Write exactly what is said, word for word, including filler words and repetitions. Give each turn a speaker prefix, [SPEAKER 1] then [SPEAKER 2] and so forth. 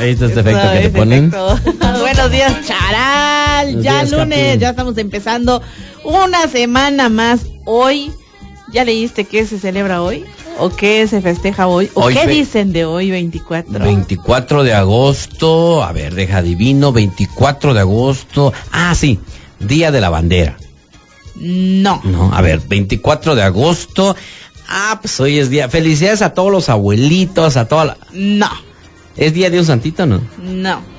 [SPEAKER 1] ¿Viste este efecto que te ponen?
[SPEAKER 2] Buenos días, charal.
[SPEAKER 1] Buenos
[SPEAKER 2] ya
[SPEAKER 1] días,
[SPEAKER 2] lunes,
[SPEAKER 1] Capi.
[SPEAKER 2] ya estamos empezando una semana más. Hoy, ¿ya leíste qué se celebra hoy? ¿O qué se festeja hoy? ¿O
[SPEAKER 1] Hoy
[SPEAKER 2] qué
[SPEAKER 1] fe-
[SPEAKER 2] dicen de hoy, veinticuatro?
[SPEAKER 1] veinticuatro de agosto, a ver, deja adivino, veinticuatro de agosto. Ah, sí, Día de la Bandera.
[SPEAKER 2] No.
[SPEAKER 1] No, a ver, veinticuatro de agosto. Ah, pues hoy es día. Felicidades a todos los abuelitos, a toda la...
[SPEAKER 2] No.
[SPEAKER 1] ¿Es día de un santito, no?
[SPEAKER 2] No.